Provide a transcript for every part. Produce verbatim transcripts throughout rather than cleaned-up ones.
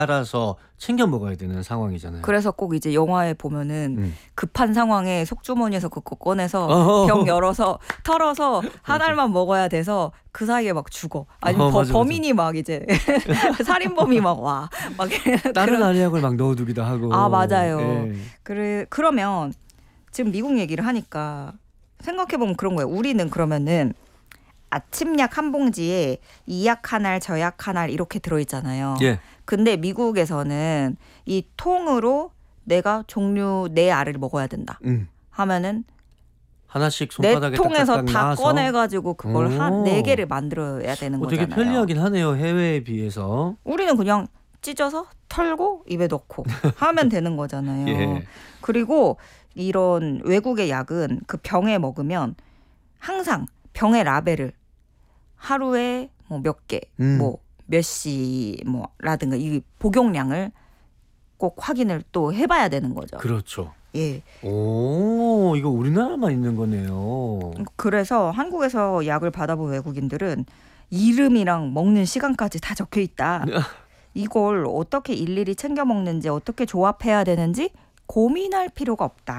따라서 챙겨 먹어야 되는 상황이잖아요. 그래서 꼭 이제 영화에 보면은 음. 급한 상황에 속주머니에서 그거 꺼내서 어허. 병 열어서 털어서 한 맞아. 알만 먹어야 돼서 그 사이에 막 죽어. 아니면 어, 버- 맞아, 맞아. 범인이 막 이제 살인범이 막 와. 막 다른 그런- 알약을 막 넣어두기도 하고. 아, 맞아요. 예. 그래 그러면 지금 미국 얘기를 하니까 생각해 보면 그런 거예요. 우리는 그러면은 아침약 한 봉지에 이 약 한 알, 저 약 한 알 이렇게 들어있잖아요. 예. 근데 미국에서는 이 통으로 내가 종류 네 알을 먹어야 된다 음. 하면은 하나씩 내 손바닥에 통에서 딱딱딱 다 놔서. 꺼내가지고 그걸 오. 한 네 개를 만들어야 되는 어, 되게 거잖아요. 편리하긴 하네요. 해외에 비해서. 우리는 그냥 찢어서 털고 입에 넣고 하면 되는 거잖아요. 예. 그리고 이런 외국의 약은 그 병에 먹으면 항상 병의 라벨을 하루에 뭐 몇 개, 음. 뭐 몇 시 뭐라든가 이 복용량을 꼭 확인을 또 해봐야 되는 거죠. 그렇죠. 예. 오, 이거 우리나라만 있는 거네요. 그래서 한국에서 약을 받아본 외국인들은 이름이랑 먹는 시간까지 다 적혀 있다. 이걸 어떻게 일일이 챙겨 먹는지 어떻게 조합해야 되는지 고민할 필요가 없다.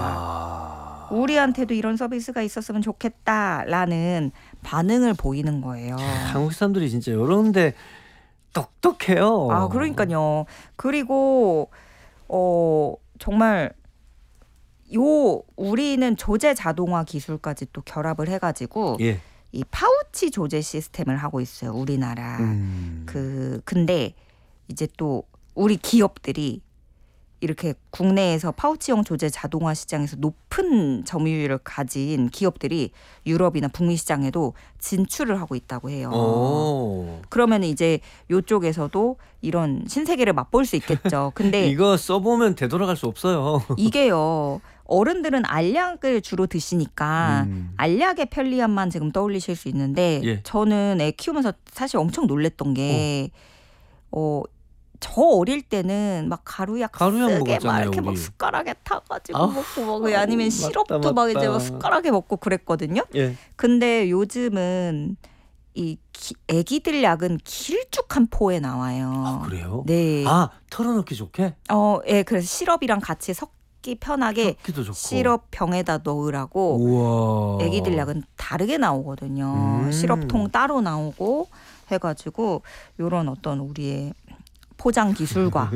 아. 우리한테도 이런 서비스가 있었으면 좋겠다라는 반응을 보이는 거예요. 한국 사람들이 진짜 이런데 똑똑해요. 아, 그러니까요. 그리고 어 정말 요 우리는 조제 자동화 기술까지 또 결합을 해가지고 예. 이 파우치 조제 시스템을 하고 있어요. 우리나라. 음. 그 근데 이제 또 우리 기업들이 이렇게 국내에서 파우치형 조제 자동화 시장에서 높은 점유율을 가진 기업들이 유럽이나 북미 시장에도 진출을 하고 있다고 해요. 오. 그러면 이제 이쪽에서도 이런 신세계를 맛볼 수 있겠죠. 근데 이거 써보면 되돌아갈 수 없어요. 이게요. 어른들은 알약을 주로 드시니까 음. 알약의 편리함만 지금 떠올리실 수 있는데 예. 저는 애 키우면서 사실 엄청 놀랬던 게 어, 저 어릴 때는 막 가루약 가루약 쓰게 막 먹었잖아요, 이렇게 막 우리. 숟가락에 타가지고 아우, 먹고 막 아니면 맞다, 시럽도 막 이제 막 맞다. 숟가락에 먹고 그랬거든요. 예. 근데 요즘은 이 기, 애기들 약은 길쭉한 포에 나와요. 아, 그래요? 네. 아, 털어놓기 좋게? 어, 예, 그래서 시럽이랑 같이 섞기 편하게 섞기도 좋고. 시럽 병에다 넣으라고 우와. 애기들 약은 다르게 나오거든요. 음. 시럽통 따로 나오고 해가지고 요런 어떤 우리의 포장 기술과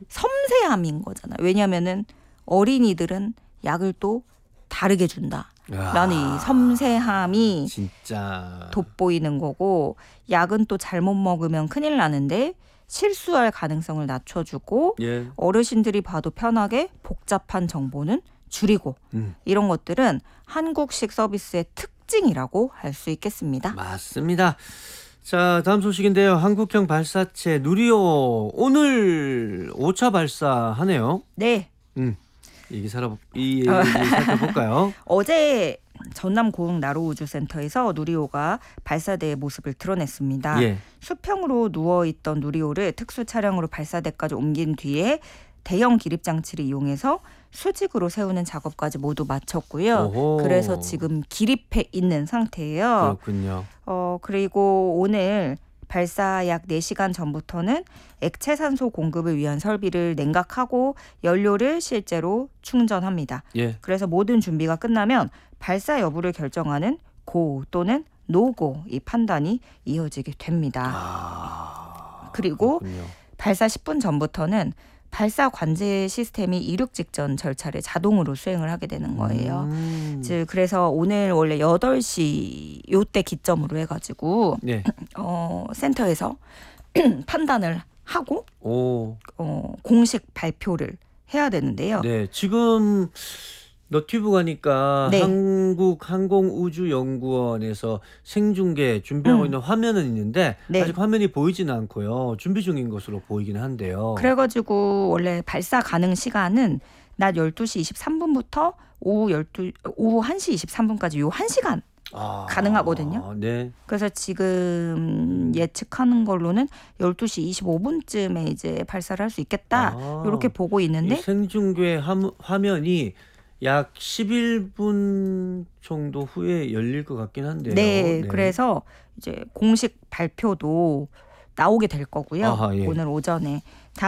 섬세함인 거잖아요. 왜냐면은 어린이들은 약을 또 다르게 준다. 라는 이 섬세함이 진짜 돋보이는 거고 약은 또 잘못 먹으면 큰일 나는데 실수할 가능성을 낮춰주고 예. 어르신들이 봐도 편하게 복잡한 정보는 줄이고 음. 이런 것들은 한국식 서비스의 특징이라고 할 수 있겠습니다. 맞습니다. 자, 다음 소식인데요. 한국형 발사체 누리호 오늘 오 차 발사하네요. 네. 음. 이 기사를 이 얘기 살펴볼까요? 어제 전남 고흥 나로우주센터에서 누리호가 발사대의 모습을 드러냈습니다. 예. 수평으로 누워있던 누리호를 특수 차량으로 발사대까지 옮긴 뒤에 대형 기립 장치를 이용해서 수직으로 세우는 작업까지 모두 마쳤고요. 오호. 그래서 지금 기립해 있는 상태예요. 그렇군요. 어, 그리고 오늘 발사 약 네 시간 전부터는 액체 산소 공급을 위한 설비를 냉각하고 연료를 실제로 충전합니다. 예. 그래서 모든 준비가 끝나면 발사 여부를 결정하는 고 또는 노고 이 판단이 이어지게 됩니다. 아. 그리고 그렇군요. 발사 십 분 전부터는 발사 관제 시스템이 이륙 직전 절차를 자동으로 수행을 하게 되는 거예요. 음. 즉 그래서 오늘 원래 여덟 시 요때 기점으로 해가지고 네. 어, 센터에서 판단을 하고 오. 어, 공식 발표를 해야 되는데요. 네. 지금 너튜브 가니까 네. 한국항공우주연구원에서 생중계 준비하고 음. 있는 화면은 있는데 네. 아직 화면이 보이지는 않고요. 준비 중인 것으로 보이긴 한데요. 그래가지고 원래 발사 가능 시간은 낮 열두 시 이십삼 분부터 오후 열두 오후 한 시 이십삼 분까지 요 한 시간 아, 가능하거든요. 네. 그래서 지금 예측하는 걸로는 열두 시 이십오 분쯤에 이제 발사를 할 수 있겠다. 아. 이렇게 보고 이 있는데 생중계 함- 화면이 약 십일 분 정도 후에 열릴 것 같긴 한데요. 네, 그래서 이제 공식 발표도 나오게 될 거고요. 아하, 예. 오늘 오전에